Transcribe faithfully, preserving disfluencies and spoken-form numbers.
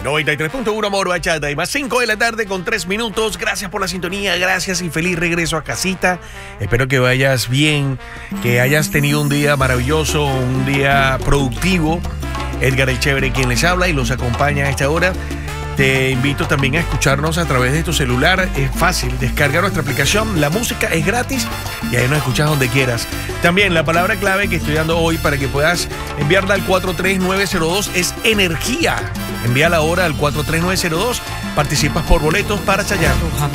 noventa y tres punto uno Amor Bachata y más cinco de la tarde con tres minutos. Gracias por la sintonía, gracias y feliz regreso a casita. Espero que vayas bien, que hayas tenido un día maravilloso, un día productivo. Edgar el Chévere quien les habla y los acompaña a esta hora. Te invito también a escucharnos a través de tu celular. Es fácil, descarga nuestra aplicación. La música es gratis y ahí nos escuchas donde quieras. También la palabra clave que estoy dando hoy para que puedas enviarla al cuatro tres nueve cero dos es energía. Envíala ahora al cuatro tres nueve cero dos. Participas por boletos para Chayanne.